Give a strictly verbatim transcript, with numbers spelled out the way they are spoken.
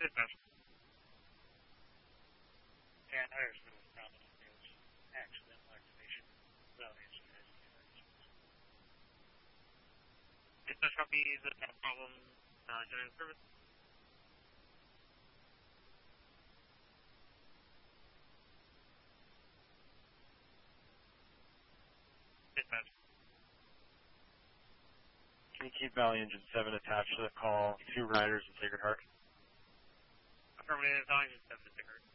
Dispatch. And there's no problem. There's accidental activation. Without answering this. Dispatch copy, there's no problem. Uh, generating service. Dispatch. Can you keep Valley Engine seven attached to the call? Two riders in Sacred Heart. Affirmative, Valley Engine seven to Sacred Heart.